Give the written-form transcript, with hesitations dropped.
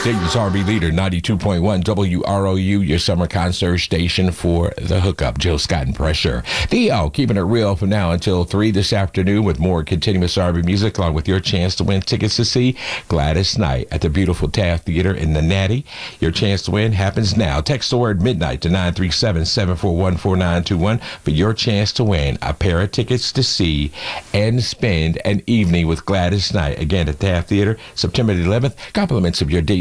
Dayton's R&B leader, 92.1 WROU, your summer concert station for The Hookup. Jill Scott and Pressure. Theo, keeping it real from now until 3 this afternoon with more continuous R&B music, along with your chance to win tickets to see Gladys Knight at the beautiful Taft Theater in the Natty. Your chance to win happens now. Text the word midnight to 937-741-4921 for your chance to win a pair of tickets to see and spend an evening with Gladys Knight. Again, at Taft Theater, September the 11th. Compliments of your